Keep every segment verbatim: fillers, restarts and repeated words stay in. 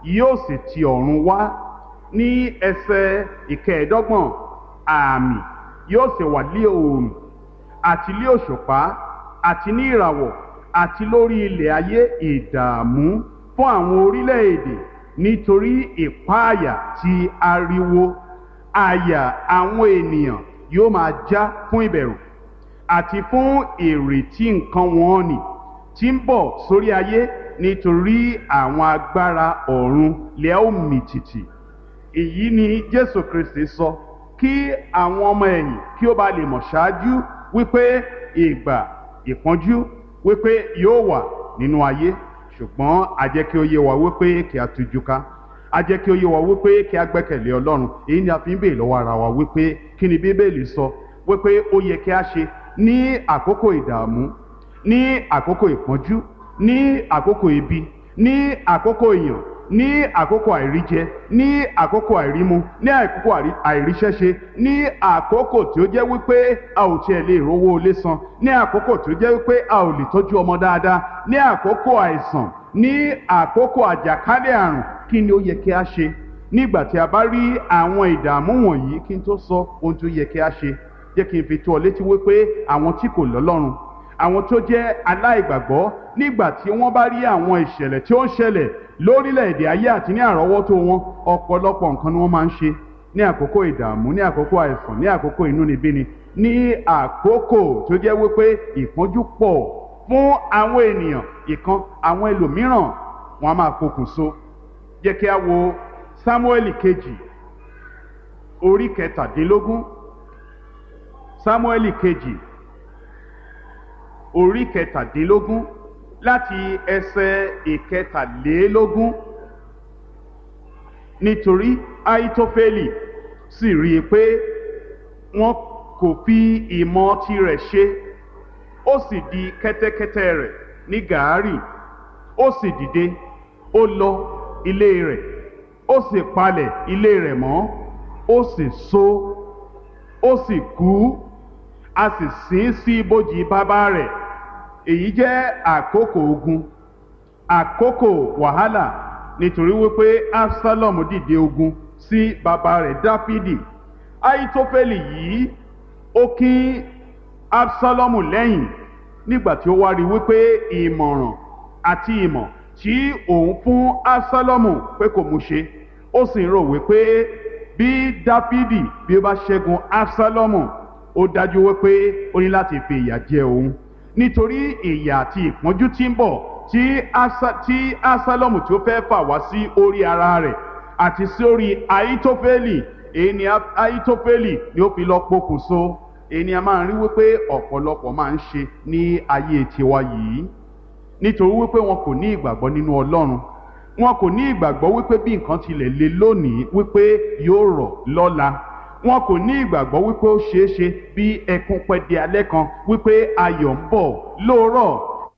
yóò sì ti ọ̀run wá. Ní ẹsẹ̀ ìkẹẹ̀ẹ́dọ́gbọ̀n, àmì yóò sì wà lé oòrùn àti lé òṣùpá àti ní ìràwọ̀ àti lórí ilẹ̀ ayé ìdààmú fún àwọn orílẹ̀-èdè nítorí ìpáàyà ti ariwo àyà àwọn ènìyàn yóò máa já fún ìbẹ̀rù àti fún ìrètí nǹkan wọn nì tí ń bọ̀ sórí ayé nítorí àwọn agbára ọ̀run lẹ́ ó mì tìtì. Èyí ni Jésù Kristi sọ kí àwọn ọmọ ẹ̀yìn kí ó bá lè mọ̀ ṣáájú wípé ìgbà ìpọ́njú wípé yóò wà nínú ayé, ṣùgbọ́n a jẹ́ kí ó yé wa wípé kí a tújú ká, a jẹ́ kí ó yé wa wípé kí a gbẹ́kẹ̀lé Ọlọ́run. Èyí ni a fi ń béèrè lọ́wọ́ ara wa wípé kí ni Bíbélì sọ wípé ó yẹ kí a ṣe ní àkókò ìdààmú, ní àkókò ìpọ́njú, ní àkókò ebi, ní àkókò ìyàn, ní àkókò àìríjẹ, ní àkókò àìrímu, ní àkókò àìríṣẹ́ṣe, ní àkókò tí ó jẹ́ wípé a ò tiẹ̀ lè rówó ilé san, ní àkókò tí ó jẹ́ wípé a ò lè tọ́jú ọmọ dáadáa, ní àkókò àìsàn, ní àkókò àjàkálẹ̀ àrùn. Kí ni ó yẹ kí a ṣe nígbà tí a bá rí àwọn ìdààmú wọ̀nyí? Kí n tó sọ ohun tí ó yẹ kí a ṣe, jẹ́ kí n fi tó ọ létí wípé àwọn tí kò lọ́lọ́run, àwọn tó jẹ́ aláìgbàgbọ́, nígbà tí wọ́n bá rí àwọn ìṣẹ̀lẹ̀ tí ó ń ṣẹlẹ̀ lórílẹ̀‐èdè ayé àti ní àrọ́wọ́tó wọn, ọ̀pọ̀lọpọ̀ nǹkan ni wọ́n máa ń ṣe ní àkókò ìdààmú, ní àkókò àìsàn, ní àkókò inúnibíni, ní àkókò tó jẹ́ wípé ìpọ́njú pọ̀ fún àwọn ènìyàn. Ìkan àwọn ẹlòmíràn wọn a máa pokùnso. Jẹ́ kí a wo Sámúẹ́lì kejì orí kẹtàdínlógún. Sámúẹ́lì kejì orí kẹtàdínlógún láti ẹsẹ̀ ìkẹtàlélógún. Nítorí Ahitofeli sì rí i pé wọn kò fi ìmọ̀ tirẹ̀ ṣe, ó sì di kẹ́tẹ́kẹ́tẹ́ rẹ̀ ní gàárì, ó sì dìde, ó lọ ilé rẹ̀, ó sì palẹ̀ ilé rẹ̀ mọ́, ó sì so, ó sì kú, a sì sin sí ibojì bàbá rẹ̀. Èyí jẹ́ àkókò ogun, àkókò wàhálà, nítorí wípé Absalom dìde ogun sí bàbá rẹ̀ Dáfídì. Ahitofeli yìí ó kín Absalomu lẹ́yìn nígbà tí ó wá rí wípé ìmọ̀ràn àti ìmọ̀ tí òun fún Absalomu pé kò mú ṣe. Ó sì ń rò wípé bí Dáfídì bí ó bá ṣẹ́gun Absalomu, ó dájú wípé ó ní láti fi ìyà jẹ òun, nítorí ìyà àti ìpọ́njú tí ń bọ̀ tí Absalomu tí ó fẹ́ fà wá sí orí ara rẹ̀ àti sí orí Ahitofeli. Èyí ni Ahitofeli ni ó fi lọ pokùnso. Èyí ni a máa ń rí wípé ọ̀pọ̀lọpọ̀ máa ń ṣe ní ayé tiwa yìí, nítorí wípé wọn kò ní ìgbàgbọ́ nínú Ọlọ́run. Wọn kò ní ìgbàgbọ́ wípé bí nǹkan tilẹ̀ le lónìí wípé yóò rọ̀ lọ́la. Wọn kò ní ìgbàgbọ́ wípé ó ṣeé ṣe bí ẹkún pẹ́ di alẹ́ kan wípé ayọ̀ ń bọ̀ lóòrọ̀.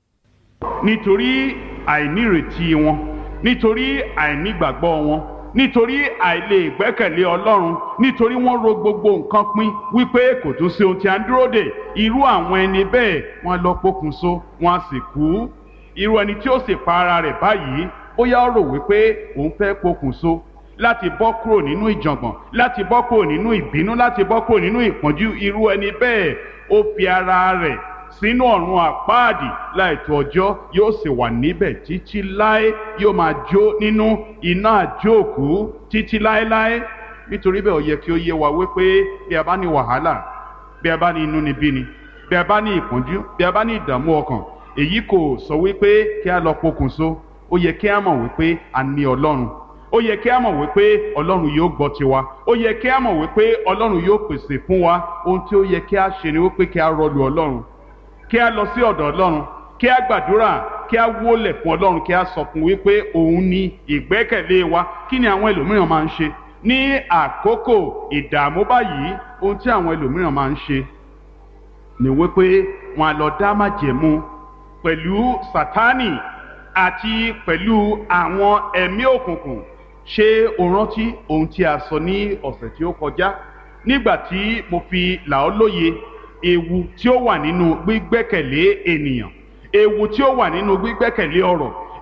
Nítorí àìnírètí wọn, nítorí àìnígbàgbọ́ wọn, nítorí àìlè gbẹ́kẹ̀lé Ọlọ́run, nítorí wọ́n ro gbogbo nǹkan pin wípé kò tún sí ohun tí a ń dúró dè. Irú àwọn ẹni bẹ́ẹ̀ wọ́n lọ pokùnso, wọ́n á sì kú. Irú ẹni tí ó sì pa ara rẹ̀ báyìí, bóyá ó rò wípé òun fẹ́ pokùnso láti bọ́ kúrò nínú ìjàngbọ̀n, láti bọ́ kúrò nínú ìbínú, láti bọ́ kúrò nínú ìpọ́njú. Irú ẹni bẹ́ẹ̀ ó fi ara rẹ̀ sínú ọ̀run àpáàdì láìtó ọjọ́, yóò sì wà níbẹ̀ títí láé, yóò máa jó nínú iná àjóòkú títí láéláé. Nítorí bẹ́ẹ̀ ó yẹ kí ó yé wa wípé bí a bá ní wàhálà, bí a bá ní inúnibíni, bí a bá ní ìpọ́njú, bí a bá ní ìdààmú ọkàn, èyí kò sọ wípé kí a lọ pokùnso. Ó yẹ kí a mọ̀ wípé a ní Ọlọ́run. Ó yẹ kí a mọ̀ wípé Ọlọ́run yóò gbọ́ tiwa. Ó yẹ kí a mọ̀ wípé Ọlọ́run yóò pèsè fún wa. Ohun tí ó yẹ kí a ṣe ni wípé kí a rọlù Ọlọ́run, kí a lọ sí ọ̀dọ̀ Ọlọ́run, kí a gbàdúrà, kí a wólẹ̀ fún Ọlọ́run, kí a sọ fún wípé òun ni ìgbẹ́kẹ̀lé wa. Kí ni àwọn ẹlòmíràn máa ń ṣe ní àkókò ìdààmú báyìí? Ohun tí àwọn ẹlòmíràn máa ń ṣe ni wípé wọn á lọ dá májẹ̀mú pẹ̀lú Sátánì àti pẹ̀lú àwọn ẹ̀mí òkùnkùn. Ṣé o rántí ohun tí a sọ ní ọ̀sẹ̀ tí ó kọjá nígbà tí mo fi là ọ́ lóye ewu tí ó wà nínú gbígbẹ́kẹ̀lé ènìyàn, ewu tí ó wà nínú gbígbẹ́kẹ̀lé ọrọ̀,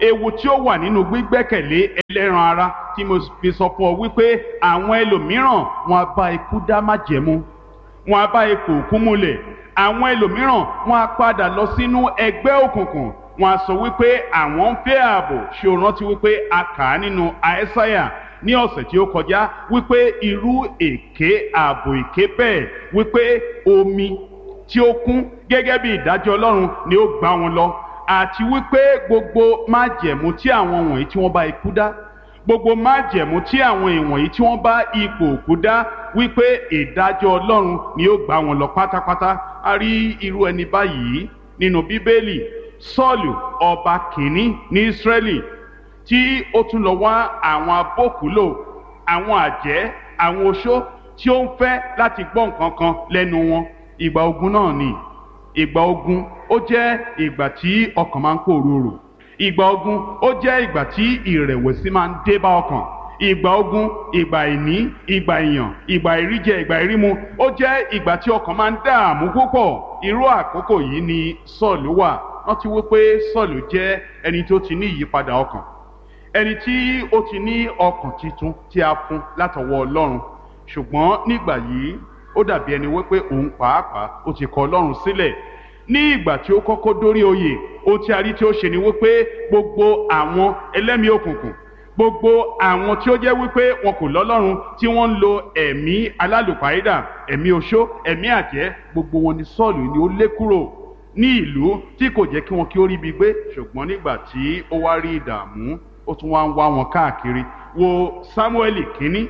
ewu tí ó wà nínú gbígbẹ́kẹ̀lé ẹlẹ́ran ara tí mo fi sọ fún ọ wípé àwọn ẹlòmíràn wọn á bá ikú dá májẹ̀mú, wọn á bá ipò òkú múlẹ̀. Àwọn ẹlòmíràn wọn á padà lọ sínú ẹgbẹ́ òkùnkùn, wọn á sọ wípé àwọn ń fẹ́ ààbò. Ṣé o rántí wípé a kà á nínú Aísáyà ní ọ̀sẹ̀ tí ó kọjá wípé irú èké ààbò èké bẹ́ẹ̀ wípé omi tí ó kún gẹ́gẹ́ bí ìdájọ́ Ọlọ́run ni ó gbá wọn lọ, àti wípé gbogbo májẹ̀mú tí àwọn wọ̀nyí tí wọ́n bá ikú dá, gbogbo májẹ̀mú tí àwọn ìwọ̀nyí tí wọ́n bá ipò òkú dá, wípé ìdájọ́ Ọlọ́run ni ó gbá wọn lọ pátápátá. A rí irú ẹni báyìí nínú Bíbélì, Sọ́ọ̀lù ọba kìíní ní Ísírẹ́lì, tí ó tún lọ wá àwọn abókùúlò, àwọn àjẹ́, àwọn oṣó tí ó ń fẹ́ láti gbọ́ nǹkan kan lẹ́nu wọn. Ìgbà ogun náà ni ìgbà ogun ó jẹ́ ìgbà tí ọkàn máa ń pòrúurù. Ìgbà ogun ó jẹ́ ìgbà tí ìrẹ̀wẹ̀sì máa ń dé bá ọkàn. Ìgbà ogun, ìgbà ìní, ìgbà ìyàn, ìgbà ìríjẹ, ìgbà ìrímu, ó jẹ́ ìgbà tí ọkàn máa ń dààmú púpọ̀. Irú àkókò yìí ni Sọ́ọ̀lù wà. Rántí wípé Sọ́ọ̀lù jẹ́ ẹni tó ti ní ìyípadà ọkàn, ẹni tí ó ti ní ọkàn titun tí a fún látọwọ́ Ọlọ́run. Ṣùgbọ́n nígbà yìí ó dàbí ẹni wípé òun pàápàá ó ti kọ Ọlọ́run sílẹ̀. Ní ìgbà tí ó kọ́kọ́ dórí oyè, ohun tí a rí tí ó ṣe ni wípé gbogbo àwọn ẹlẹ́mìí òkùnkùn, gbogbo àwọn tí ó jẹ́ wípé wọn kò lọ́lọ́run, tí wọ́n ń lo ẹ̀mí alálùpàídà, ẹ̀mí oṣó, ẹ̀mí àjẹ́, gbogbo wọn ni Sọ́ọ̀lù ni ó lé kúrò ní ìlú tí kò jẹ́ kí wọn kí ó ríbi gbé. Ṣùgbọ́n nígbà tí ó wá rí ìdààmú, ó tún wá ń wá wọn káàkiri. Wo Sámúẹ́lì kínní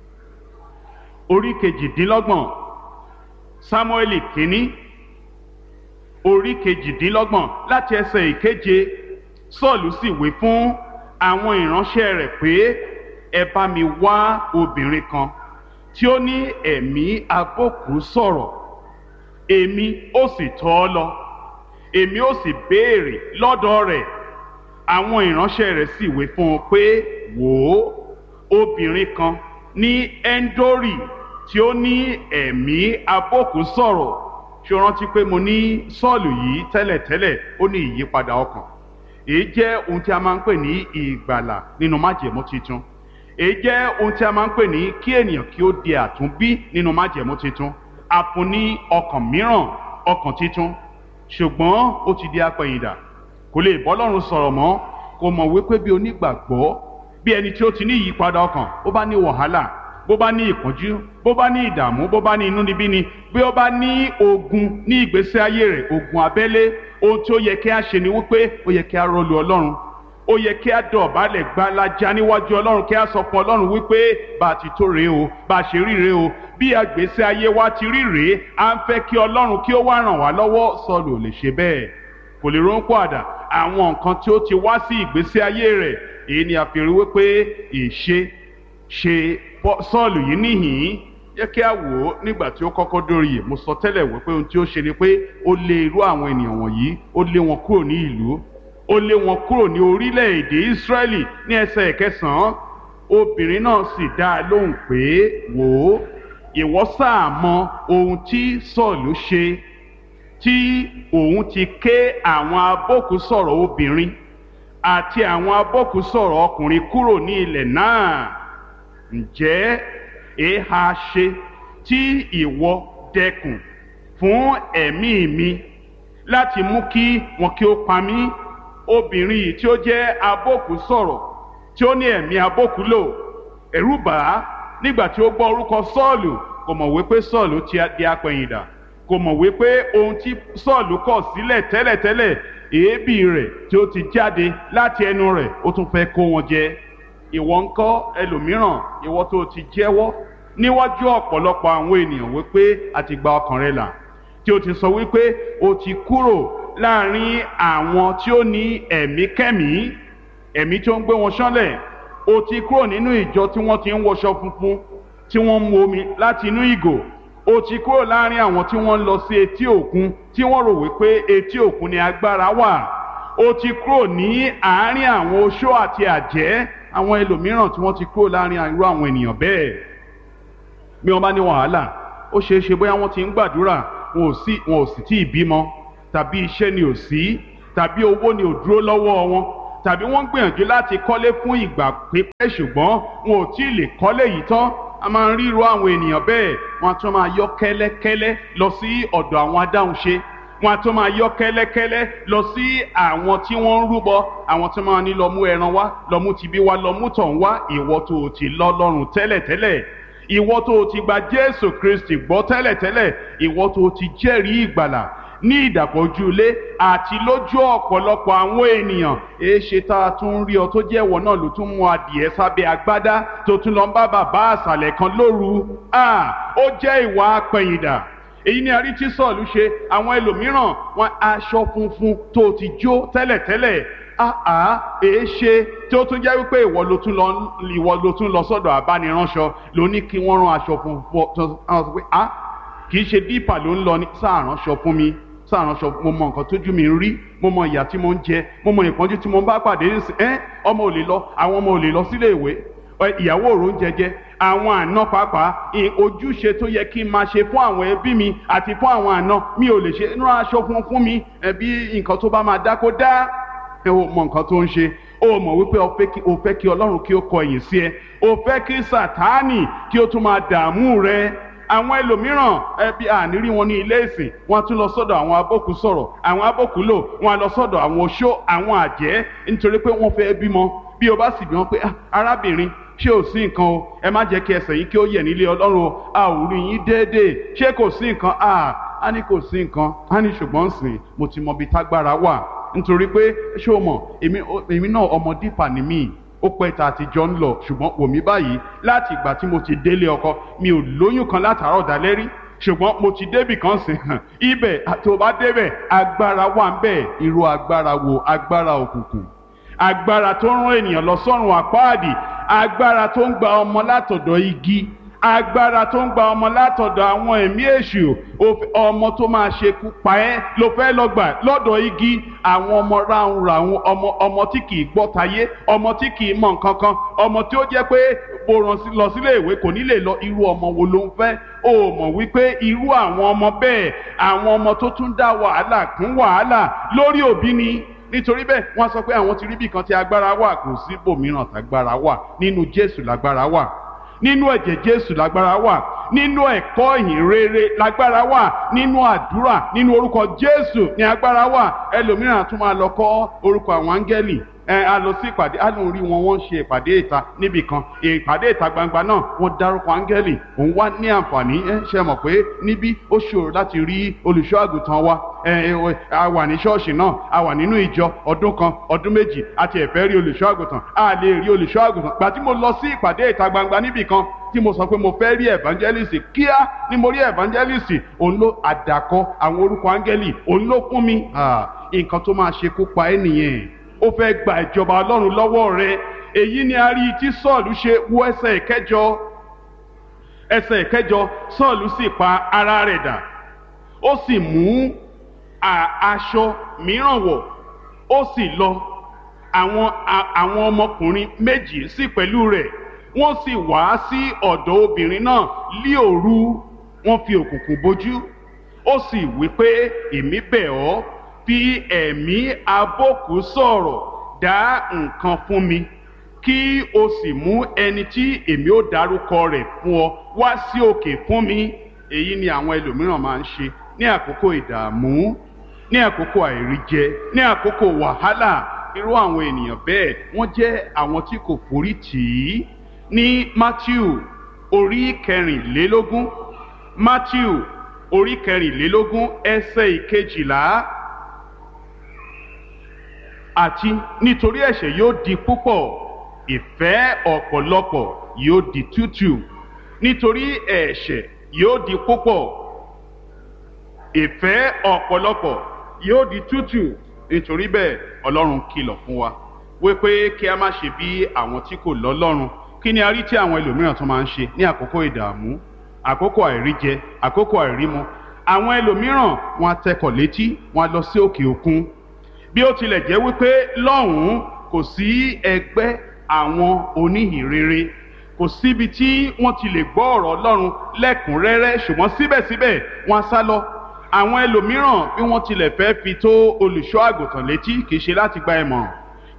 orí kejìdínlọ́gbọ̀n, Sámúẹ́lì kínní orí kejìdínlọ́gbọ̀n láti ẹsẹ̀ ìkeje. Sọ́ọ̀lù sì wí fún àwọn ìránṣẹ́ rẹ̀ pé, ẹ bá mi wá obìnrin kan tí ó ní ẹ̀mí abókù sọ̀rọ̀, èmi ó sì tọ̀ ọ́ lọ, èmi ó sì béèrè lọ́dọ̀ rẹ̀. Àwọn ìránṣẹ́ rẹ̀ sì wí fún un pé, wò ó, obìnrin kan ní Ẹ́ńdórì tí ó ní ẹ̀mí abókù sọ̀rọ̀. Ṣé o rántí pé mo ní Sọ́ọ̀lù yìí tẹ́lẹ̀tẹ́lẹ̀ ó ní ìyípadà ọkàn? Èyí jẹ́ ohun tí a máa ń pè ní ìgbàlà nínú májẹ̀mú titun. Èyí jẹ́ ohun tí a máa ń pè ní kí ènìyàn kí ó di àtúnbí nínú májẹ̀mú titun. A fún ní ọkàn mìíràn, ọkàn titun. Ṣùgbọ́n ó ti di apẹ̀yìndà, kò lè bọ́ Ọlọ́run sọ̀rọ̀ mọ́. Kò mọ̀ wípé bí onígbàgbọ́, bí ẹni tí ó ti ní ìyípadà ọkàn, ó bá ní wàhálà, bó bá ní ìpọ́njú, bó bá ní ìdààmú, bó bá ní inúnibíni, bí ó bá ní ogun ní ìgbésí ayé rẹ̀, ogun abẹ́lé, ohun tí ó yẹ kí a ṣe ni wípé ó yẹ kí a rọlù Ọlọ́run. Ó yẹ kí a dọ̀bálẹ̀ gbalaja níwájú Ọlọ́run, kí a sọ fún Ọlọ́run wípé bá a ti tó rèé o, bá a ṣe rí rèé o, bí àgbésí ayé wa ti rí rèé, à ń fẹ́ kí Ọlọ́run kí ó wá ràn wá lọ́wọ́. Sọ́ọ̀lù ò lè ṣe bẹ́ẹ̀, kò lè ronú pàdà àwọn nǹkan tí ó ti wá sí ìgbésí ayé rẹ̀. Èyí ni a fi rí wípé ìṣe ṣe Sọ́ọ̀lù yìí níhìn-ín. Jẹ́ kí a wò ó nígbà tí ó kọ́kọ́ dórí yìí. Mo sọ tẹ́lẹ̀ wípé ohun tí ó ṣe ni pé ó lé irú àwọn ènìyàn wọ̀nyí, ó lé wọn kúrò ní ìlú, ó lé wọn kúrò ní orílẹ̀-èdè Ísírẹ́lì. Ní ẹsẹ̀ ìkẹsàn-án, obìnrin náà sì dá a lóhùn pé, wò ó, ìwọ sáà mọ ohun tí Sọ́ọ̀lù ṣe, tí òun ti ké àwọn abókùsọ̀rọ̀ obìnrin àti àwọn abókùsọ̀rọ̀ ọkùnrin kúrò ní ilẹ̀ náà. Ǹjẹ́ èéha ṣe tí ìwọ dẹkùn fún ẹ̀mí mi láti mú kí wọn kí ó pa mí? Obìnrin yìí tí ó jẹ́ abókùsọ̀rọ̀, tí ó ní ẹ̀mí abókùlò, ẹ̀rù bà á nígbà tí ó gbọ́ orúkọ Sọ́ọ̀lù. Kò mọ̀ wípé Sọ́ọ̀lù ti di apẹ̀yìndà, kò mọ̀ wípé ohun tí Sọ́ọ̀lù kọ̀ sílẹ̀ tẹ́lẹ̀tẹ́lẹ̀, èébì rẹ̀ tí ó ti jáde láti ẹnu rẹ̀, ó tún fẹ́ kó wọn jẹ. Ìwọ ńkọ́ ẹlòmíràn, ìwọ tó ti jẹ́wọ́ níwájú ọ̀pọ̀lọpọ̀ àwọn ènìyàn wípé a ti gba ọkàn rẹ là, tí o ti sọ wípé o ti kúrò láàrin àwọn tí ó ní ẹ̀mí kẹ́mí, ẹ̀mí tí ó ń gbé wọn ṣánlẹ̀. O ti kúrò nínú ìjọ tí wọ́n ti ń wọṣọ funfun, tí wọ́n ń mu omi láti inú ìgò. O ti kúrò láàrin àwọn tí wọ́n ń lọ sí etí òkun, tí wọ́n rò wípé etí òkun ni agbára wà. O ti kúrò ní àárín àwọn oṣó àti àjẹ́, àwọn ẹlòmíràn tí wọ́n ti kúrò láàrin irú àwọn ènìyàn bẹ́ẹ̀. Bí wọ́n bá ní wàhálà, ó ṣeé ṣe bóyá wọ́n ti ń gbàdúrà, wọn ò sì wọn ò sì tí ì bímọ, tàbí iṣẹ́ ni ò sí, tàbí owó ni ò dúró lọ́wọ́ wọn. tàbí wọ́n ń gbìyànjú láti kọ́lé fún ìgbà pípẹ́ ṣùgbọ́n wọn ò tí ì lè kọ́lé yìí tán. A máa ń ríro àwọn ènìyàn bẹ́ẹ̀, wọ́n á tún máa yọ́ kẹ́lẹ́kẹ́lẹ́ lọ sí ọ̀dọ̀ àwọn adáhunṣe, wọ́n á tún máa yọ́ kẹ́lẹ́kẹ́lẹ́ lọ sí àwọn tí wọ́n ń rúbọ, àwọn tí wọ́n máa ní lọ mú ẹran wá, lọ mú tibí wá, lọ mú tọ̀hún wá. Ìwọ tó o ti lọ lọ́rùn tẹ́lẹ̀tẹ́lẹ̀, ìwọ tó o ti gba Jésù Kristi gbọ́ tẹ́lẹ̀tẹ́lẹ̀, ìwọ tó o ti jẹ́rìí ìgbàlà ní ìdàpọ̀jù ilé àti lójú ọ̀pọ̀lọpọ̀ àwọn ènìyàn. Èéṣe tá a tún rí ọ tó jẹ́ ìwọ náà ló tún mú adìẹ sábẹ́ agbádá tó tún lọ ń bá bàbá àṣàlẹ̀ kan lóru. Ó jẹ́ ìwà apẹ̀yìndà. Èyí ni a rí tí Sọ́ọ̀lù ṣe. Àwọn ẹlòmíràn wọn aṣọ funfun tó ti jó tẹ́lẹ̀tẹ́lẹ̀. Àá èéṣe tí ó tún jẹ́ wípé ìwọ ló tún lọ ìwọ ló tún lọ sọ́dọ̀ abániránṣọ ló ní kí wọ́n rán aṣọ funfun tó sọ pé ah kì í ṣe dípà ló ń lọ ní sáà ránṣọ fún mi, sáàránṣọ. Mo mọ nǹkan tójú mi ń rí, mo mọ ìyà tí mo ń jẹ, mo mọ ìpọ́njú tí mo ń bá pàdé nísìn. ẹ ọmọ ò lè lọ, àwọn ọmọ ò lè lọ sílé ìwé, ìyàwó òrò ń jẹjẹ, àwọn àna pàápàá ojúṣe tó yẹ kí n máa ṣe fún àwọn ẹbí mi àti fún àwọn àna mi ò lè ṣe. rán aṣọ fún fún mi, ẹbí nǹkan tó bá máa dá kó dá. ẹ ò mọ nǹkan tó ń ṣe. ó mọ̀ wípé o fẹ́ kí Ọlọ́run kí ó kọ ẹ̀yìn sí ẹ, o fẹ́ kí Sátánì kí ó tún máa dààmú rẹ. Àwọn ẹlòmíràn ẹbí ànírí wọn ní ilé ìsìn, wọn tún lọ sọ́dọ̀ àwọn abókù sọ̀rọ̀, àwọn abókù lò, wọn lọ sọ́dọ̀ àwọn oṣó, àwọn àjẹ́, nítorí pé wọ́n fẹ́ bímọ. Bí o bá sì bí wọn pé arábìnrin ṣé ò sí nǹkan o, ẹ má jẹ́ kí ẹsẹ̀ yín kí ó yẹ̀ nílé Ọlọ́run o, a ò rí yín déédéé, ṣé kò sí nǹkan? a ní kò sí nǹkan, a ní ṣùgbọ́n sìn mo ti mọ ibi tágbára wà, nítorí pé ṣé o mọ̀ èmi náà ọmọ dípà ni mí, ó pẹ́ tá a ti jọ ń lọ, ṣùgbọ́n wò mí báyìí láti ìgbà tí mo ti délé ọkọ mi ò lóyún kan látàárọ̀ dalẹ́ rí, ṣùgbọ́n mo ti débì kan sìn hàn ibẹ̀ tó bá débẹ̀ agbára wà ń bẹ̀. Irú agbára wo? Agbára òkùnkùn, agbára tó ń rán ènìyàn lọ sọ́run àpáàdì, agbára tó ń gba ọmọ látọ̀dọ̀ igi, agbára tó ń gba ọmọ látọ̀dọ̀ àwọn ẹ̀mí èṣù. Ọmọ tó máa ṣekú pa ẹ́ ló fẹ́ lọ gbà lọ́dọ̀ igi. Àwọn ọmọ ráhùn ráhùn, ọmọ ọmọ tí kì í gbọ́ tayé, ọmọ tí kì í mọ̀ nǹkan kan, ọmọ tí ó jẹ́ pé bó rán lọ sílé ìwé kò ní lè lọ. Irú ọmọ wo ló ń fẹ́? O mọ̀ wípé irú àwọn ọmọ bẹ́ẹ̀, àwọn ọmọ tó tún dá wàhálà kún wàhálà lórí òbí ni. Nítorí bẹ́ẹ̀ wọ́n sọ pé àwọn ti rí bí kan tí agbára wà. Kò sí ibòmíràn tágbára wà. Nínú Jésù lágbára wà, nínú ẹ̀jẹ̀ Jésù lágbára wà, nínú ẹ̀kọ́ ìhìn rere lágbára wà, nínú àdúrà, nínú orúkọ Jésù ní agbára wà. Ẹlòmíràn tún máa lọ kọ́ orúkọ àwọn áńgẹ́lì, ẹ a lọ sí ìpàdé, a lóun rí wọn wọ́n ń ṣe ìpàdé ìta níbì kan, ìpàdé ìta gbangba náà wọ́n dárúkọ áńgẹ́lì. Òun wá ní àǹfààní, ẹ ṣe mọ̀ pé níbí ó ṣòro láti rí olùṣọ́ àgùntàn wa. ẹ a wà ní ṣọ́ọ̀ṣì náà, a wà nínú ìjọ ọdún kan ọdún méjì àti ẹ̀fẹ́ rí olùṣọ́ àgùntàn, a lè rí olùṣọ́ àgùntàn. Gbà tí mo lọ sí ìpàdé ìta gbangba níbì kan tí mo sọ pé mo fẹ́ rí evangelist, kíá ni mo rí evangelist, òun ló àdàkọ àwọn orúkọ áńgẹ́lì, òun ló fún mi. Nǹkan tó máa ṣekú pa ẹ́ nìyẹn. Ó fẹ́ gba ìjọba Ọlọ́run lọ́wọ́ rẹ. Èyí ni a rí tí Sọ́ọ̀lù ṣe. Wo ẹsẹ̀ ìkẹjọ, ẹsẹ̀ ìkẹjọ, Sọ́ọ̀lù sì pa ara rẹ̀ dà, ó sì mú aṣọ mìíràn wọ̀, ó sì lọ. Àwọn àwọn ọmọkùnrin méjì sì pẹ̀lú rẹ̀, wọ́n sì wá sí ọ̀dọ̀ obìnrin náà lí òru, wọ́n fi òkùnkùn bojú. Ó sì wí pé èmi bẹ̀ ọ́, fi ẹ̀mí abókù sọ̀rọ̀, dá nǹkan fún mi, kí o sì mú ẹni tí èmi ó dárúkọ rẹ̀ fún ọ wá sí òkè fún mi. Èyí ni àwọn ẹlòmíràn máa ń ṣe ní àkókò ìdààmú, ní àkókò àìríjẹ, ní àkókò wàhálà. Irú àwọn ènìyàn bẹ́ẹ̀ wọ́n jẹ́ àwọn tí kò forí tì í. Ní Matthew orí kẹrìnlélógún, Matthew orí kẹrìnlélógún ẹsẹ̀ ìkejìlá, àti nítorí ẹ̀ṣẹ̀ yóò di púpọ̀, ìfẹ́ ọ̀pọ̀lọpọ̀ yóò di tútù. Nítorí ẹ̀ṣẹ̀ yóò di púpọ̀, ìfẹ́ ọ̀pọ̀lọpọ̀ yóò di tútù. Nítorí bẹ́ẹ̀ Ọlọ́run kìlọ̀ fún wa wípé kí a má ṣe bí àwọn tí kò lọ́lọ́run. Kí ni a rí tí àwọn ẹlòmíràn tó máa ń ṣe ní àkókò ìdààmú, àkókò àìríjẹ, àkókò àìrímu? Àwọn ẹlòmíràn wọn á tẹkọ̀ létí, wọn á lọ sí òkè òkun. Bí ó tilẹ̀ jẹ́ wípé lọ́hùn-ún kò sí ẹgbẹ́ àwọn oníhìnrere, kò síbi tí wọ́n ti lè gbọ́ ọ̀rọ̀ Ọlọ́run lẹ́kùnrẹ́rẹ́, ṣùgbọ́n síbẹ̀síbẹ̀ wọ́n á sá lọ. Àwọn ẹlòmíràn bí wọ́n tilẹ̀ fẹ́ fi tó olùṣọ́ àgùntàn létí, kì í ṣe láti gba ìmọ̀ràn,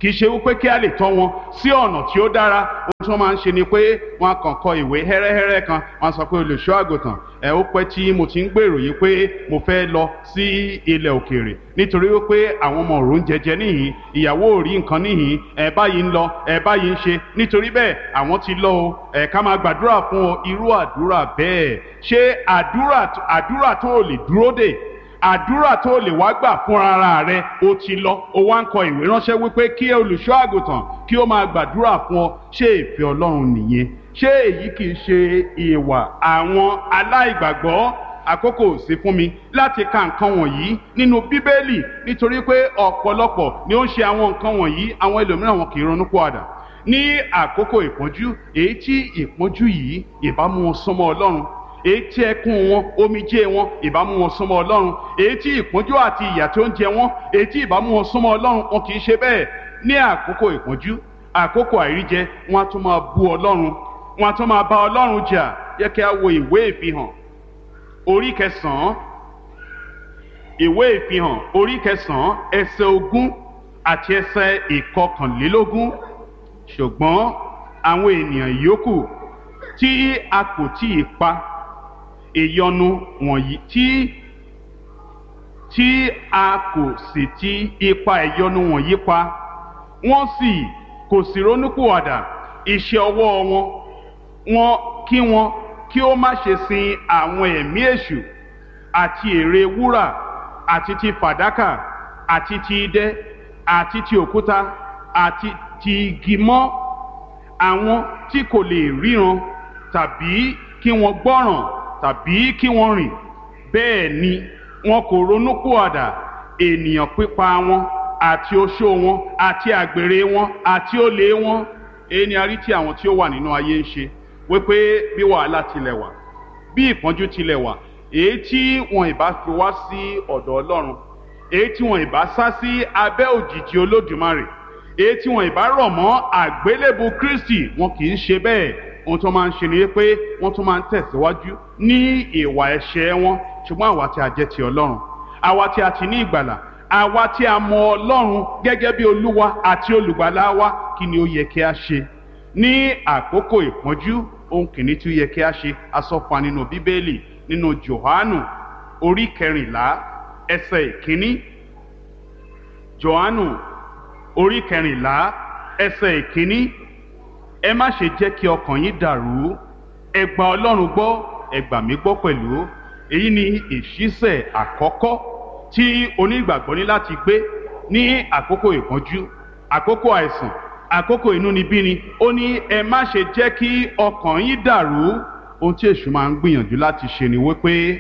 kì í ṣe wípé kí a lè tọ́ wọn sí ọ̀nà tí ó dára. Ohun tí wọ́n máa ń ṣe ni pé wọ́n kàn kọ ìwé hẹ́rẹ́hẹ́rẹ́ kan, wọ́n sọ pé olùṣọ́ àgùntàn ẹ ó pẹ́ tí mo ti ń gbèrò yìí pé mo fẹ́ lọ sí ilẹ̀ òkèèrè nítorí wípé àwọn ọmọ òrùn jẹjẹ níhìn, ìyàwó ò rí nǹkan níhìn, ẹ báyìí ń lọ ẹ báyìí ń ṣe, nítorí bẹ́ẹ̀ àwọn ti lọ o, ẹ ká máa gbàdúrà fún ọ. Irú àdúrà bẹ́ẹ̀, ṣé àdúrà àdúrà tó lè dúró dè, àdúrà tó lè wá gbà fún ara rẹ ó ti lọ, ó wá ń kọ ìwé ránṣẹ́ wípé kí olùṣọ́ àgùntàn kí ó máa gbàdúrà fún ọ? Ṣé ìfẹ́ Ọlọ́run nìyẹn? Ṣé èyí kì í ṣe ìwà àwọn aláìgbàgbọ́? Àkókò sí fún mi láti ka nǹkan wọ̀nyí nínú Bíbélì nítorí pé ọ̀pọ̀lọpọ̀ ni ó ń ṣe àwọn nǹkan wọ̀nyí, àwọn ẹlòmíràn wọn kì í ronú pìwàdà ní àkókò ìpọ́njú, èyí tí ìpọ́njú yìí ìbá mú wọn súnmọ́ Ọlọ́run, èyí tí ẹkún wọn, omijé wọn ìbá mú wọn súnmọ́ Ọlọ́run, èyí tí ìpọ́njú àti ìyà tó ń jẹ wọn, èyí tí ìbá mú wọn súnmọ́ Ọlọ́run, wọn kì í ṣe bẹ́ẹ̀. Ní àkókò ìpọ́njú, àkókò àìríjẹ, wọn á tún máa bú Ọlọ́run, wọn á tún máa bá Ọlọ́run jà. Yẹ kí a wo ìwé ìfihàn orí kẹsàn-án, ìwé ìfihàn orí kẹsàn-án ẹsẹ̀ ogún àti ẹsẹ̀ ìkọkànlélógún. Ṣùgbọ́n àwọn ènìyàn yòókù tí a kò tí ì pa ìyọnu wọ̀nyí tí tí a kò sì ti ipa ìyọnu wọ̀nyí pa, wọ́n sì kò sì ronúpìwàdà iṣẹ́ ọwọ́ wọn, wọn kí wọn kí ó má ṣe sin àwọn ẹ̀mí èṣù àti ère wúrà àti ti fàdákà àti ti idẹ àti ti òkúta àti ti igi mọ́, àwọn tí kò lè ríran tàbí kí wọ́n gbọ́ràn tàbí kí wọ́n rìn, bẹ́ẹ̀ ni wọn kò ronúpìwàdà ènìyàn pípa wọn àti oṣó wọn àti àgbèrè wọn àti olè wọn. Èyí ni a rí tí àwọn tí ó wà nínú ayé ń ṣe, wípé bí wàhálà tilẹ̀ wà, bí ìpọ́njú tilẹ̀ wà, èyí tí wọn ìbá fi wá sí ọ̀dọ̀ Ọlọ́run, èyí tí wọn ìbá sá sí abẹ́ òjìji Olódùmarè, èyí tí wọn ìbá rọ̀ mọ́ àgbélébù Kristi, wọn kì í ṣe bẹ́ẹ̀. Ohun tó máa ń ṣe ni pé wọ́n tún máa ń tẹ̀síwájú ní ìwà ẹ̀ṣẹ̀ wọn. Ṣùgbọ́n àwa tí a jẹ́ ti Ọlọ́run, àwa tí a ti ní ìgbàlà, àwa tí a mọ Ọlọ́run gẹ́gẹ́ bí Olúwa àti Olùgbàlà wa, kí ni ó yẹ kí a ṣe ní àkókò ìpọ́njú? Ohun kìíní tí ó yẹ kí a ṣe, a sọ fún wa nínú Bíbélì nínú Jòhánù orí kẹrìnlá ẹsẹ̀ ìkíní. Jòhánù orí kẹrìnlá ẹsẹ̀ ìkíní. Ẹ má ṣe jẹ́ kí ọkàn yín dàrú, ẹ gba Ọlọ́run gbọ́, ẹ gbà mí gbọ́ pẹ̀lú. Èyí ni ìṣísẹ̀ àkọ́kọ́ tí onígbàgbọ́ ní láti gbé ní àkókò ìpọ́njú, àkókò àìsàn, àkókò inúnibíni. Ó ní ẹ má ṣe jẹ́ kí ọkàn yín dàrú. Ohun tí èṣù máa ń gbìyànjú láti ṣe ni wípé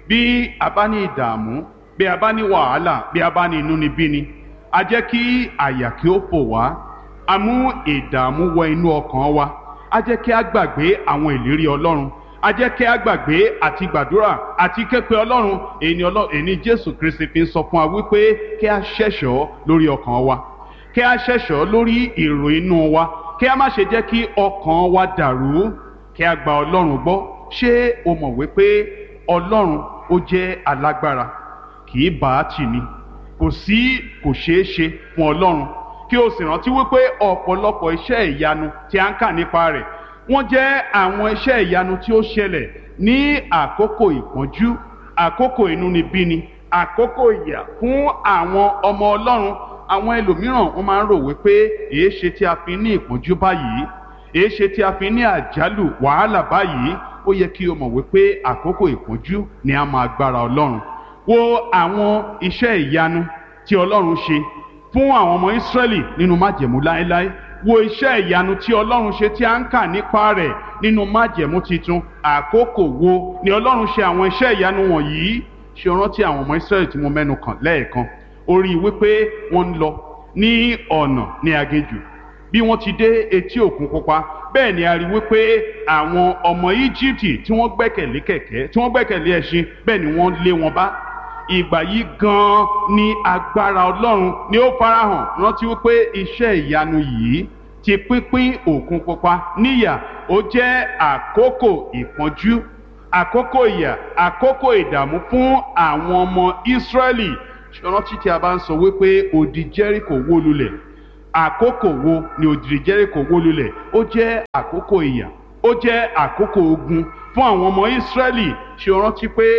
bí a bá ní ìdààmú, bí a bá ní wàhálà, bí a bá ní inúnibíni, a jẹ́ kí àyà kí ó fò wá, a mú ìdààmú wọ inú ọkàn wa, a jẹ́ kí a gbàgbé àwọn ìlérí Ọlọ́run, a jẹ́ kí a gbàgbé àti gbàdúrà àti képe Ọlọ́run. Èyí ni Jésù Kristi fi ń sọ fún wa wípé kí a ṣẹ̀ṣọ́ lórí ọkàn wa, kí a ṣẹ̀ṣọ́ lórí èrò inú wa, kí a má ṣe jẹ́ kí ọkàn wa dàrú, kí a gba Ọlọ́run gbọ́. Ṣé o mọ̀ wípé Ọlọ́run ó jẹ́ alágbára, kì í bá a tì ní, kò sí kò ṣeé ṣe fún Ọlọ́run? Kí o sì rántí wípé ọ̀pọ̀lọpọ̀ iṣẹ́ ìyanu tí a ń kà nípa rẹ̀, wọ́n jẹ́ àwọn iṣẹ́ ìyanu tí ó ṣẹlẹ̀ ní àkókò ìpọ́njú, àkókò inúnibíni, àkókò ìyà fún àwọn ọmọ Ọlọ́run. Àwọn ẹlòmíràn wọ́n máa ń rò wípé èé ṣe tí a fi ní ìpọ́njú báyìí, èé ṣe tí a fi ní àjálù wàhálà báyìí. Ó yẹ kí o mọ̀ wípé àkókò ìpọ́njú ni a máa gbára Ọlọ́run. Wo àwọn iṣẹ́ ìyanu tí Ọlọ́run ṣe fún àwọn ọmọ Ísírẹ́lì nínú májẹ̀mú láéláé. Wo iṣẹ́ ìyanu tí Ọlọ́run ṣe tí a ń kà nípa rẹ̀ nínú májẹ̀mú titun. Àkókò wo ni Ọlọ́run ṣe àwọn iṣẹ́ ìyanu wọ̀nyí? Ṣé o rántí àwọn ọmọ Ísírẹ́lì tí mo mẹ́nu kàn lẹ́ẹ̀kan? Ó rí wípé wọ́n ń lọ ní ọ̀nà ní aginjù. Bí wọ́n ti dé etí òkun pupa, bẹ́ẹ̀ ni a rí wípé àwọn ọmọ Íjíbítì tí wọ́n gbẹ́kẹ̀lé kẹ̀kẹ́, tí wọ́n gbẹ́kẹ̀lé ẹṣin, bẹ́ẹ̀ ni wọ́n lé wọn bá. Ìgbà yìí gan-an ni agbára Ọlọ́run ni ó farahàn. Rántí wípé iṣẹ́ ìyanu yìí ti pínpín òkun pupa níyà, ó jẹ́ àkókò ìpọ́njú, àkókò ìyà, àkókò ìdààmú fún àwọn ọmọ Ísírẹ́lì. Rántí tí a bá ń sọ wípé odi Jẹ́ríkò wó lulẹ̀ àkókò wo ni òjìji Jẹ́ríkò wó lulẹ̀? Ó jẹ́ àkókò ìyà, ó jẹ́ àkókò ogun fún àwọn ọmọ Ísírẹ́lì. Ṣé o rántí pé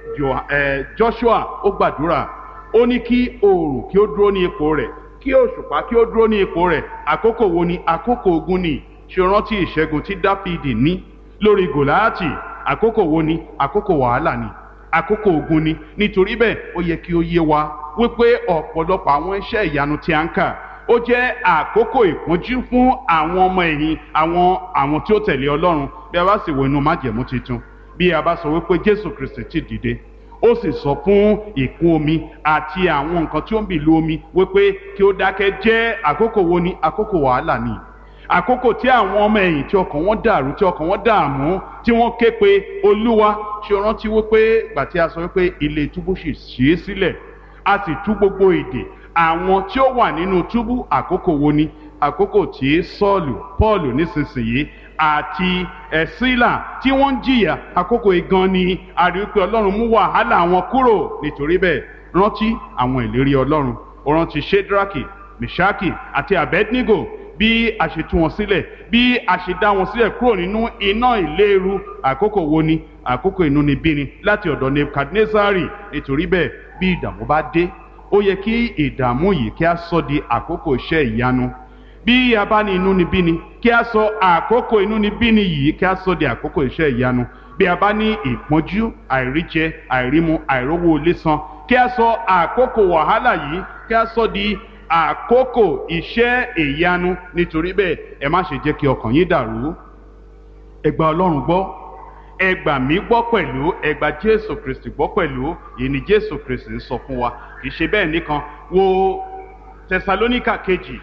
Joshua ó gbàdúrà, ó ní kí oòrùn kí ó dúró ní ipò rẹ̀, kí òṣùpá kí ó dúró ní ipò rẹ̀? Àkókò wo ni? Àkókò ogun ni. Ṣé o rántí ìṣẹ́gun tí Dáfídì ní lórí Gòláàtì? Àkókò wo ni? Àkókò wàhálà ni, àkókò ogun ni. Nítorí bẹ́ẹ̀ ó yẹ kí ó yé wa wípé ọ̀pọ̀lọpọ̀ àwọn iṣẹ́ ìyanu tí a ń kà ó jẹ́ àkókò ìpọ́njú fún àwọn ọmọ ẹ̀yìn àwọn àwọn tí ó tẹ̀lé Ọlọ́run. Bí a bá sì wo inú májẹ̀mú tuntun, bí a bá sọ wípé Jésù Kristi ti dìde, ó sì sọ fún ìkún omi àti àwọn nǹkan tí ó ń bì lu omi wípé kí ó dákẹ́, jẹ́ àkókò wo ni? Àkókò wàhálà ni, àkókò tí àwọn ọmọ ẹ̀yìn tí ọkàn wọn dàrú, tí ọkàn wọn dààmú, tí wọ́n ké pe Olúwa. Ṣé o rántí wípé gbà tí a sọ wípé ilé túbú sì ṣí sílẹ̀, a sì tú gbogbo ìdè àwọn tí ó wà nínú túbú? Àkókò wo ni? Àkókò tí Sọ́ọ̀lù, Pọ́ọ̀lù nísinsìnyí àti ẹ̀sílà tí wọ́n ń jìyà. Àkókò igan ni a rí pé Ọlọ́run mú wàhálà wọn kúrò. Nítorí bẹ́ẹ̀ rántí àwọn ìlérí Ọlọ́run. Ó rántí Ṣédrákì, Mèṣákì àti Abednego, bí a ṣe tú wọn sílẹ̀, bí a ṣe dá wọn sílẹ̀ kúrò nínú iná ìléru. Àkókò wo ni? Àkókò inúnibíni láti ọ̀dọ̀ Nebukadnezari. Nítorí bẹ́ẹ̀ bí ìdààmú bá dé, ó yẹ kí ìdààmú yìí kí a sọ di àkókò iṣẹ́ ìyanu. Bí a bá ní inúnibíni, kí a sọ àkókò inúnibíni yìí kí a sọ di àkókò iṣẹ́ ìyanu. Bí a bá ní ìpọ́njú, àìríjẹ, àìrímu, àìrówó ilé san, kí a sọ àkókò wàhálà yìí kí a sọ di àkókò iṣẹ́ ìyanu. Nítorí bẹ́ẹ̀ ẹ má ṣe jẹ́ kí ọkàn yín dàrú. Ẹ gba Ọlọ́run gbọ́, ẹ gbà mí gbọ́ pẹ̀lú, ẹ gba Jésù Kristi gbọ́ pẹ̀lú. Èyí ni Jésù Kristi ń sọ fún wa. Kì í ṣe bẹ́ẹ̀ nìkan. Wo Tẹsalóníkà kejì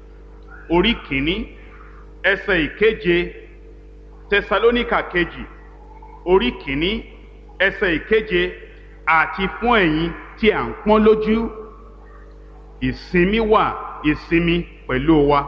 orí kìíní ẹsẹ̀ ìkeje. Tẹsalóníkà kejì orí kìíní ẹsẹ̀ ìkeje. Àti fún ẹ̀yin tí à ń pọ́n lójú, ìsinmi wà, ìsinmi pẹ̀lú wa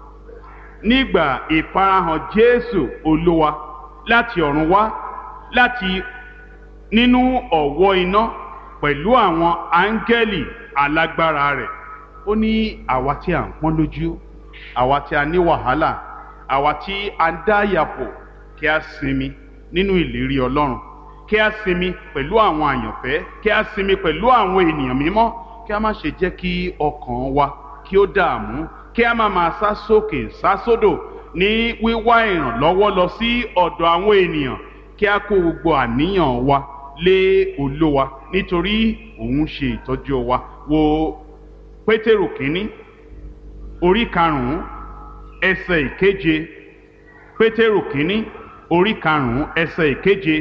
nígbà ìfarahàn Jésù Olúwa láti ọ̀run wá, láti nínú ọ̀wọ́ iná pẹ̀lú àwọn áńgẹ́lì alágbára rẹ̀. Ó ní àwa tí à ń pọ́n lójú, àwa tí a ní wàhálà, àwa tí a ń dá yàpò, kí a sinmi nínú ìlérí Ọlọ́run, kí a sinmi pẹ̀lú àwọn àyànfẹ́, kí a sinmi pẹ̀lú àwọn ènìyàn mímọ́. Kí a má ṣe jẹ́ kí ọkàn wa kí ó dààmú, kí a má máa sá sókè sá sódò ní wíwá ìrànlọ́wọ́ lọ sí ọ̀dọ̀ àwọn ènìyàn. Kí a kó gbogbo àníyàn wa lé Olúwa, nítorí òun ṣe ìtọ́jú wa. Wo Pétérù kínní orí karùn-ún ẹsẹ̀ ìkeje. Pétérù kínní orí karùn-ún ẹsẹ̀ ìkeje.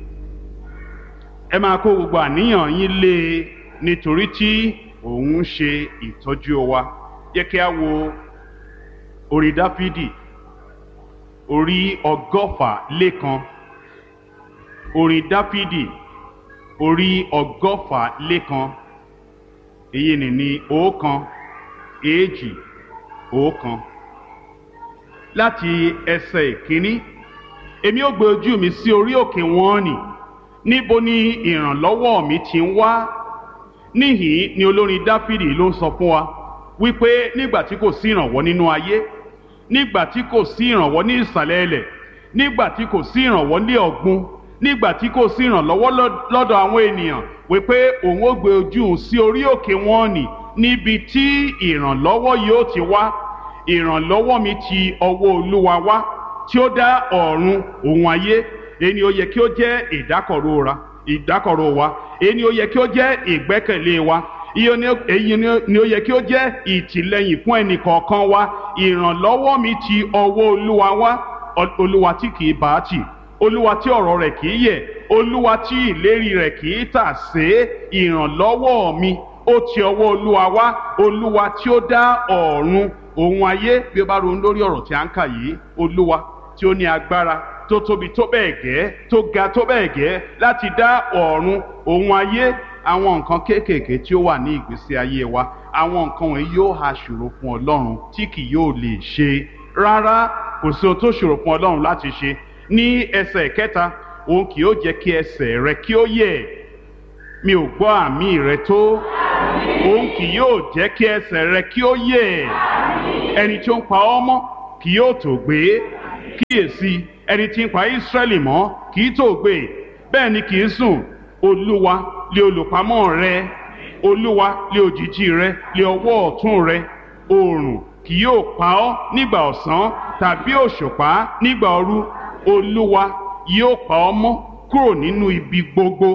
Ẹ máa kó gbogbo àníyàn yín lé e, nítorí tí òun ṣe ìtọ́jú wa. Jẹ́ kí a wo orí Dáfídì orí ọgọ́fà lékan. Orin Dáfídì orí ọgọ́fà lékan. Èyí ni ní ọ̀kan èjì ọ̀kan. Láti ẹsẹ̀ ìkíní. Èmi ó gbé ojú mi sí orí òkè wọn nì, níbo ni ìrànlọ́wọ́ mi ti ń wá? Níhìn ni olórin Dáfídì ló ń sọ fún wa wípé nígbà tí kò sí ìrànwọ́ nínú ayé, nígbà tí kò sí ìrànwọ́ ní ìsàlẹ̀ ilẹ̀, nígbà tí kò sí ìrànwọ́ ní ọ̀gbun, nígbà tí kò sí ìrànlọ́wọ́ lọ́dọ̀ àwọn ènìyàn, wípé òun ó gbé ojú òun sí orí òkè wọn nì, níbi tí ìrànlọ́wọ́ yóò ti wá. Ìrànlọ́wọ́ mi ti ọwọ́ Olúwa wá, tí ó dá ọ̀run òun ayé. Èyí ni ó yẹ kí ó jẹ́ ìdákọ̀ró ra ìdákọ̀ró wa. Èyí ni ó yẹ kí ó jẹ́ ìgbẹ́kẹ̀lé wa. Èyí ni ó yẹ kí ó jẹ́ ìtìlẹ́yìn fún ẹnì kọ̀ọ̀kan wa. Ìrànlọ́wọ́ mi ti ọwọ́ Olúwa wá. Olúwa tí kì í bá tì, Olúwa tí ọ̀rọ̀ rẹ̀ kì í yẹ̀, Olúwa tí ìlérí rẹ̀ kì í tà sé. Ìrànlọ́wọ́ mi ó ti ọwọ́ Olúwa wá. Olúwa tí ó dá ọ̀run òun ayé. Bí o bá ronú lórí ọ̀rọ̀ tí a ń kà yìí, Olúwa tí ó ní agbára tó tóbi tó bẹ́ẹ̀ gẹ́, tó ga tó bẹ́ẹ̀ gẹ́ láti dá ọ̀run òun ayé. Àwọn nǹkan kéékèèké tí ó wà ní ìgbésí ayé wa, àwọn nǹkan wọ̀nyí yóò ha ṣòro fún Ọlọ́run tí kì yóò lè ṣe. Rárá, kò sí ohun tó ṣòro fún Ọlọ́run láti ṣe. Ní ẹsẹ̀ kẹta, òun kì yóò jẹ́ kí ẹsẹ̀ rẹ kí ó yẹ̀. Mi ò gbọ́ àmì rẹ tó. Òun kì yóò jẹ́ kí ẹsẹ̀ rẹ kí ó yẹ̀. ẹni tí ó ń pa ọ́ mọ́ kì yóò tó gbé. Kíyèsí, ẹni tí ń pa Ísírẹ́lì mọ́ kì í tó gbé, bẹ́ẹ̀ ni kì í sùn. Olúwa lé olùpamọ́ rẹ, Olúwa lé òjìji rẹ lé ọwọ́ ọ̀tún rẹ. Oòrùn kì yóò pa ọ́ nígbà ọ̀sán, tàbí òṣùpá nígbà òru. Olúwa yóò pa ọ́ mọ́ kúrò nínú ibi gbogbo.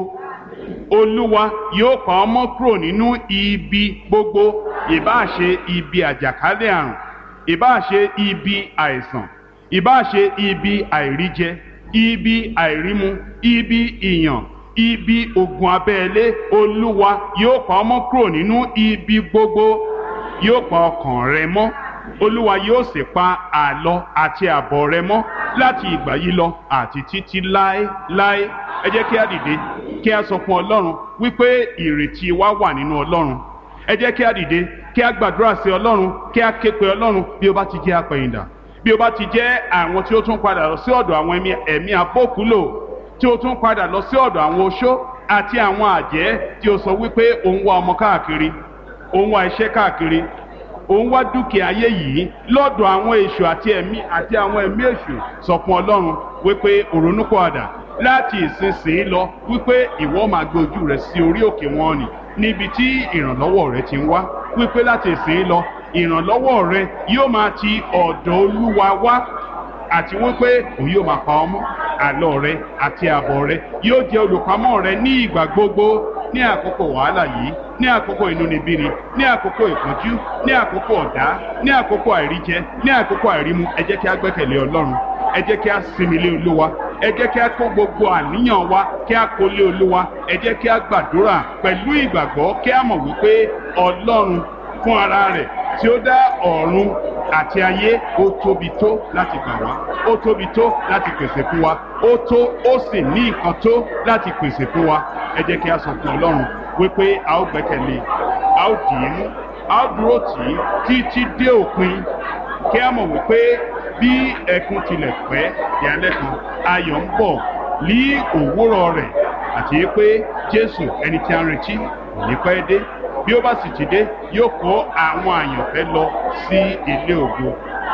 Olúwa yóò pa ọ́ mọ́ kúrò nínú ibi gbogbo, ìbáà ṣe ibi àjàkálẹ̀ àrùn, ìbáà ṣe ibi àìsàn, ìbáà ṣe ibi àìríjẹ, ibi àìrímu, ibi ìyàn, ibi ogun abẹ́lé. Olúwa yóò pa ọ́ mọ́ kúrò nínú ibi gbogbo. Yóò pa ọkàn rẹ mọ́. Olúwa yóò sì pa àlọ àti àbọ̀ rẹ mọ́ láti ìgbà yìí lọ àti títí láéláé. Ẹ jẹ́ kí a dìde kí a sọ fún Ọlọ́run wípé ìrètí wa wà nínú Ọlọ́run. Ẹ jẹ́ kí a dìde kí a gbàdúrà sí Ọlọ́run, kí a ké pe Ọlọ́run bí ó bá ti jẹ́ apẹ̀yìndà, bí ó bá ti jẹ́ àwọn tí ó tún padà lọ sí ọ̀dọ̀ àwọn ẹ̀mí abókùúlò, tí ó tún padà lọ sí ọ̀dọ̀ àwọn oṣó àti àwọn àjẹ́ tí ó sọ wípé òun wá ọmọ káàkiri, òun wá iṣẹ́ káàkiri, òun wá dúkìá ayé yìí lọ́dọ̀ àwọn èṣù àti ẹ̀mí àti àwọn ẹ̀mí èṣù. Sọ fún Ọlọ́run wípé òrónúpìwàdà láti ìsinsìnyí lọ, wípé ìwọ máa gbé ojú rẹ sí orí òkè wọn nì níbi tí ìrànlọ́wọ́ rẹ ti ń wá, wípé láti ìsinsìnyí lọ ìrànlọ́wọ́ rẹ yóò máa ti ọ̀dọ̀ Olúwa wá, àti wípé òun yóò máa pa ọ́ mọ́. Àlọ rẹ àti àbọ̀ rẹ yóò jẹ́ olùpamọ́ rẹ ní ìgbà gbogbo, ní àkókò wàhálà yìí, ní àkókò inúnibíni, ní àkókò ìpọ́njú, ní àkókò ọ̀dá, ní àkókò àìríjẹ, ní àkókò àìrímu. Ẹ jẹ́ kí a gbẹ́kẹ̀lé Ọlọ́run. Ẹ jẹ́ kí a sinmi lé Olúwa. Ẹ jẹ́ kí a kó gbogbo àníyàn wa kí a kó lé Olúwa. Ẹ jẹ́ kí a gbàdúrà pẹ̀lú ìgbàgbọ́, kí a mọ̀ wípé Ọlọ́run fún ara rẹ̀ tí ó dá ọ̀run àti ayé, ó tóbi tó láti gbà wá, ó tóbi tó láti pèsè fún wa, ó tó ó sì ní nǹkan tó láti pèsè fún wa. Ẹ jẹ́ kí a sọ fún Ọlọ́run wípé a ó gbẹ́kẹ̀lé, a ó dì í mú, a ó dúró tì í títí dé òpin. Kí a mọ̀ wípé bí ẹkún tilẹ̀ pẹ́ ìyálẹ́ kan, ayọ̀ ń bọ̀ ní òwúrọ̀ rẹ̀, àti pé Jésù ẹni tí a ń retí kò ní pẹ́ dé. Bí ó bá sì ti dé, yóò kó àwọn àyànfẹ́ lọ sí ilé ògo.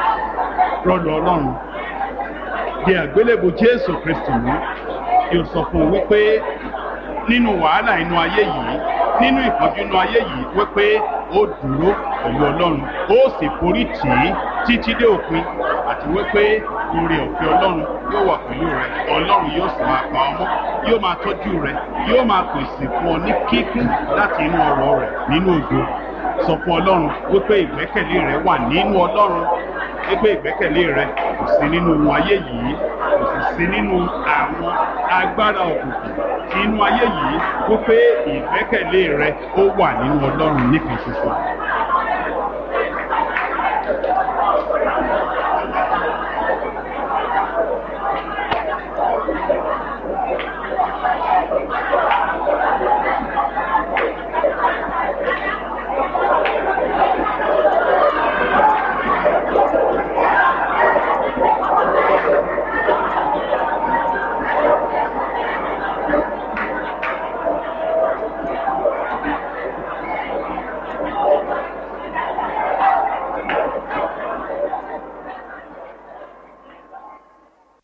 Rọlù Ọlọ́run di àgbélébùú Jésù Kristi mú, yóò sọ fún un wípé nínú wàhálà inú ayé yìí, nínú ìpọ́njú inú ayé yìí, wípé ó dúró pẹ̀lú Ọlọ́run, ó sì forí tì í títí dé òpin, àti wípé oore ọ̀fẹ́ Ọlọ́run yóò wà pẹ̀lú rẹ. Ọlọ́run yóò sì máa pa ọ́ mọ́, yóò máa tọ́jú rẹ, yóò máa pèsè fún ọ ní kíkún láti inú ọrọ̀ rẹ̀ nínú ògo. Sọ fún Ọlọ́run wípé ìgbẹ́kẹ̀lé rẹ wà nínú Ọlọ́run, wípé ìgbẹ́kẹ̀lé rẹ kò sí nínú ohun ayé yìí, kò sì sí nínú àwọn agbára òkùnkùn tí inú ayé yìí, wípé ìgbẹ́kẹ̀lé rẹ ó wà nínú Ọlọ́run nìkan ṣoṣo.